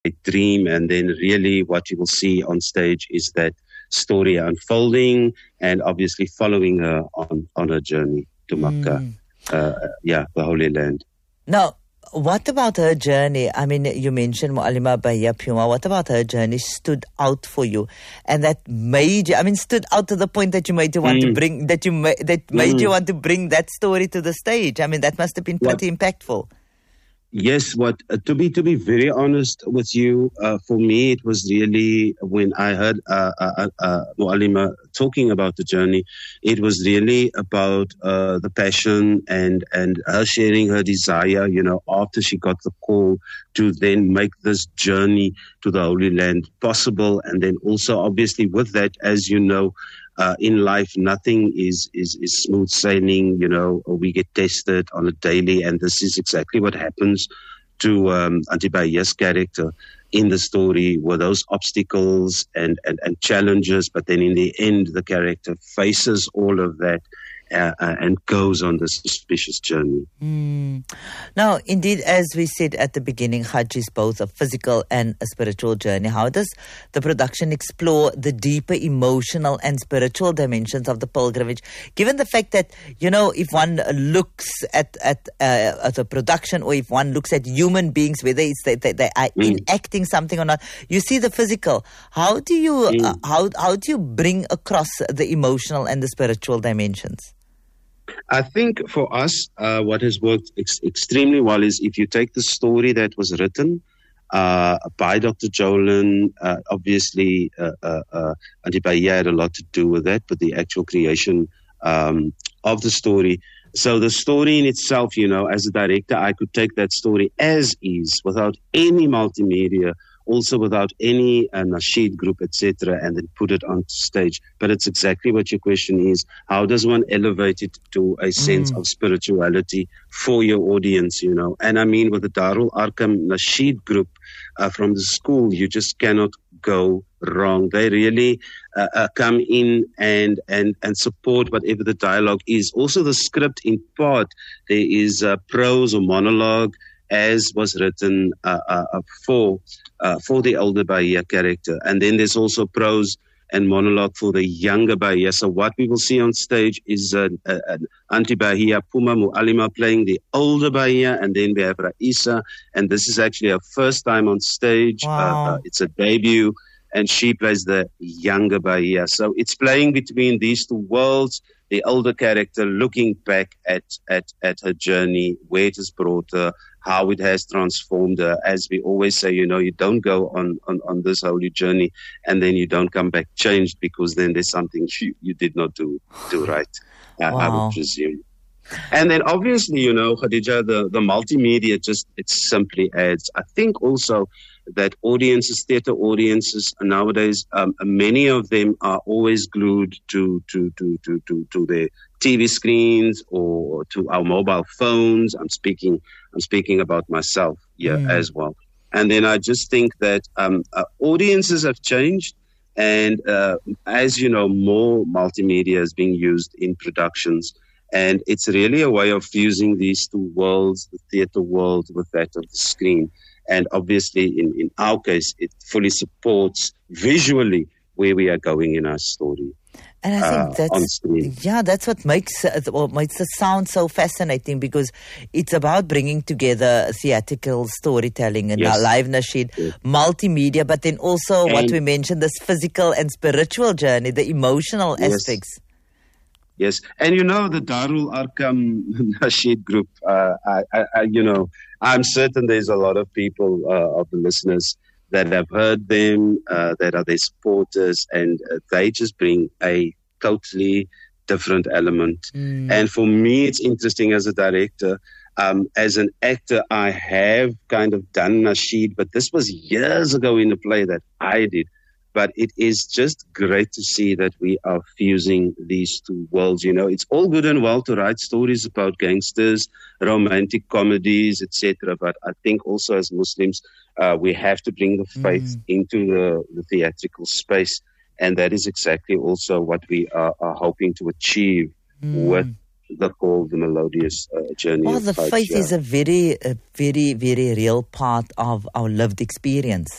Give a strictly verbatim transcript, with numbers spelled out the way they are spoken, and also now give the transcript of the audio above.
dream, and then really what you will see on stage is that story unfolding and obviously following her on, on her journey to Makkah, mm. uh, yeah, the Holy Land. Now, what about her journey? I mean, you mentioned Mu'allima Bahia Puma. What about her journey stood out for you? And that made you, I mean, stood out to the point that you made you want mm. to bring, that you ma- that made mm. you want to bring that story to the stage. I mean, that must have been pretty what? impactful. Yes, what uh, to be to be very honest with you, uh, for me it was really when I heard uh, uh, uh, Mu'allima talking about the journey. It was really about uh, the passion and and her sharing her desire. You know, after she got the call to then make this journey to the Holy Land possible, and then also obviously with that, as you know. Uh, in life, nothing is, is, is smooth sailing, you know, we get tested on a daily, and this is exactly what happens to um, Auntie Bahia's character in the story, with those obstacles and, and, and challenges, but then in the end, the character faces all of that uh, uh, and goes on this auspicious journey. Mm. Now, indeed, as we said at the beginning, Hajj is both a physical and a spiritual journey. How does the production explore the deeper emotional and spiritual dimensions of the pilgrimage, given the fact that, you know, if one looks at at, uh, at a production, or if one looks at human beings, whether it's that they, they are mm. enacting something or not, you see the physical. How do you mm. uh, how how do you bring across the emotional and the spiritual dimensions? I think for us, uh, what has worked ex- extremely well is if you take the story that was written uh, by Doctor Jolin, uh, obviously uh, uh, uh, Auntie Bahia had a lot to do with that, but the actual creation um, of the story. So the story in itself, you know, as a director, I could take that story as is, without any multimedia, also without any uh, nasheed group, et cetera, and then put it on stage. But it's exactly what your question is. How does one elevate it to a sense mm. of spirituality for your audience, you know? And I mean, with the Darul Arqam nasheed group uh, from the school, you just cannot go wrong. They really uh, uh, come in and, and, and support whatever the dialogue is. Also, the script, in part, there is uh, prose or monologue, as was written uh, uh, for uh, for the older Bahia character. And then there's also prose and monologue for the younger Bahia. So what we will see on stage is uh, uh, Auntie Bahia Puma Mu'allima playing the older Bahia, and then we have Raisa, and this is actually her first time on stage. Wow. Uh, uh, it's a debut, and she plays the younger Bahia. So it's playing between these two worlds, the older character looking back at, at, at her journey, where it has brought her, how it has transformed her. As we always say, you know, you don't go on, on, on this holy journey and then you don't come back changed, because then there's something you, you did not do, do right, uh, wow. I would presume. And then obviously, you know, Khadija, the, the multimedia just, it simply adds. I think also that audiences, theatre audiences nowadays, um, many of them are always glued to, to, to, to, to, to their T V screens or to our mobile phones. I'm speaking, I'm speaking about myself here mm. as well. And then I just think that um, uh, audiences have changed. And uh, as you know, more multimedia is being used in productions. And it's really a way of fusing these two worlds, the theatre world with that of the screen. And obviously, in, in our case, it fully supports visually where we are going in our story. And I think uh, that's, yeah, that's what makes, uh, what makes the sound so fascinating, because it's about bringing together theatrical storytelling and yes. live nasheed, yes. multimedia, but then also and what we mentioned, this physical and spiritual journey, the emotional yes. aspects. Yes, and you know, the Darul Arqam nasheed group, uh, I, I, you know, I'm certain there's a lot of people, uh, of the listeners, that have heard them, uh, that are their supporters, and uh, they just bring a totally different element. Mm. And for me, it's interesting as a director. Um, as an actor, I have kind of done nasheed, but this was years ago in a play that I did. But it is just great to see that we are fusing these two worlds. You know, it's all good and well to write stories about gangsters, romantic comedies, et cetera. But I think also as Muslims, uh, we have to bring the faith mm. into the, the theatrical space. And that is exactly also what we are, are hoping to achieve mm. with the call, the melodious uh, journey. Well, of the Hajj, faith yeah. is a very, a very, very real part of our lived experience.